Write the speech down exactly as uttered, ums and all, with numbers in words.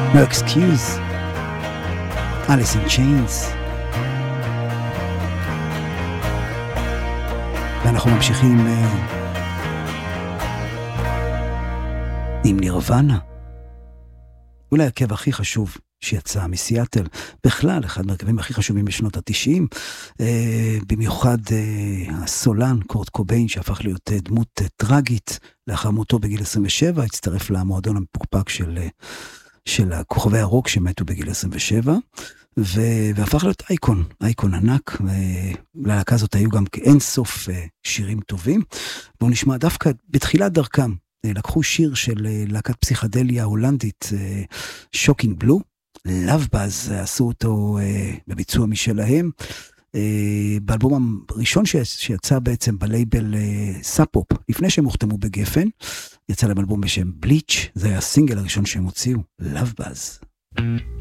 No Excuse, Alice in Chains. ואנחנו ממשיכים עם נירוונה. אולי הקבע הכי חשוב שיצא מסיאטל, בכלל אחד מהרכבים הכי חשובים בשנות התשעים, במיוחד הסולן קורט קוביין שהפך להיות דמות טרגית לאחר מותו בגיל עשרים ושבע, הצטרף למועדון המפוקפק של, של כוכבי הרוק שמתו בגיל עשרים ושבע, והפך להיות אייקון, אייקון ענק, ולהקה הזאת היו גם אין סוף שירים טובים, בואו נשמע דווקא בתחילת דרכם, לקחו שיר של להקת פסיכדליה הולנדית, שוקינג בלו, לאב באז, עשו אותו בביצוע משלהם, באלבום הראשון שיצא בעצם בלייבל סאפופ, לפני שהם הוחתמו בגפן, יצא להם אלבום בשם בליץ', זה היה הסינגל הראשון שהם הוציאו, לאב באז.